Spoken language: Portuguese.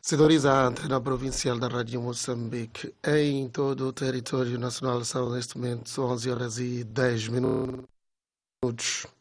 Sintoniza a antena provincial da Rádio Moçambique. Em todo o território nacional são neste momento 11 horas e 10 minutos.